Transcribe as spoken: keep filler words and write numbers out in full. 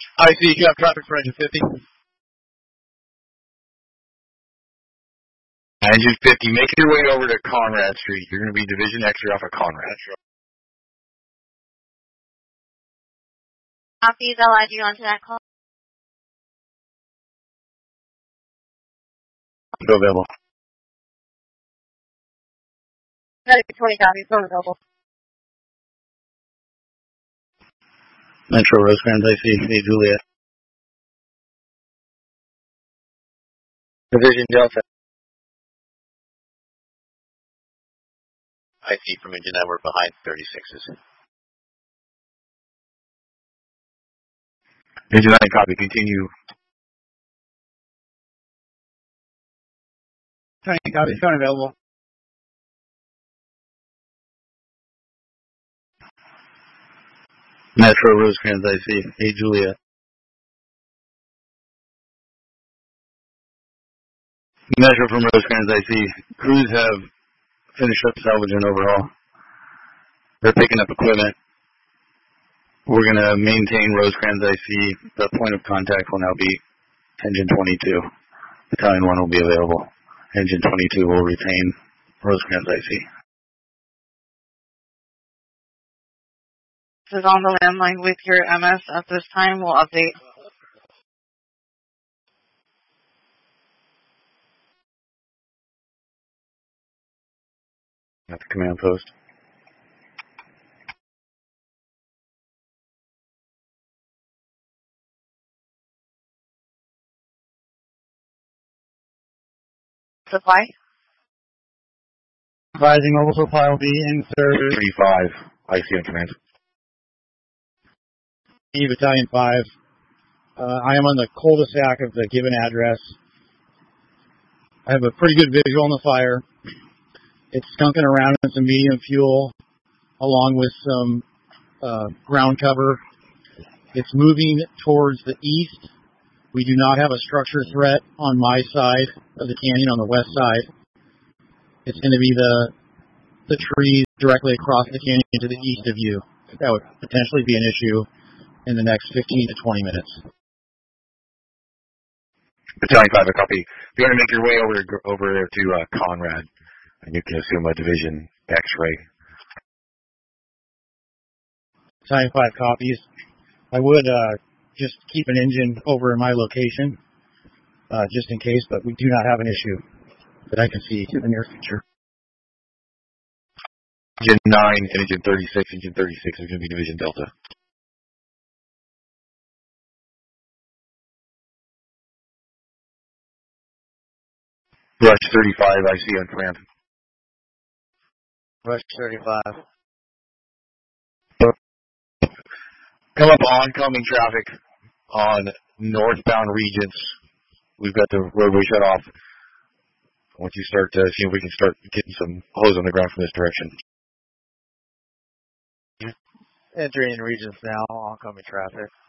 I see you have traffic for engine fifty. Engine fifty, make your way over to Conrad Street. You're going to be Division Extra off of Conrad. Copies, I'll add you onto that call. Go available. twenty copies, go available. Metro Rosecrans, I see. Hey, Juliet. Division Delta. I see from engine network behind thirty-sixes. Engine nine, copy. Continue. twenty copies, phone available. Metro Rosecrans, I see. Hey, Juliet. Metro from Rosecrans, I see. Crews have finished up salvage and overhaul. They're picking up equipment. We're going to maintain Rosecrans, I see. The point of contact will now be engine twenty-two. Battalion one will be available. Engine twenty-two will retain Rosecrans, I see. This is on the landline with your M S at this time. We'll update. At the command post. Supply? Advising mobile supply will be in service. thirty-five, I see on command. E Battalion five. Uh, I am on the cul-de-sac of the given address. I have a pretty good visual on the fire. It's skunking around in some medium fuel along with some uh, ground cover. It's moving towards the east. We do not have a structure threat on my side of the canyon on the west side. It's going to be the the trees directly across the canyon to the east of you. That would potentially be an issue in the next fifteen to twenty minutes. Battalion five, a copy. You're going to make your way over over there to uh, Conrad, and you can assume a Division X-ray. Battalion five copies. I would uh, just keep an engine over in my location, uh, just in case, but we do not have an issue that I can see in the near future. Engine nine and Engine thirty-six. Engine thirty-six is going to be Division Delta. Rush thirty-five, I see on command. Rush thirty-five. Come up oncoming traffic on northbound Regents. We've got the roadway shut off. Once you start to see if we can start getting some hose on the ground from this direction. Entering Regents now, oncoming traffic.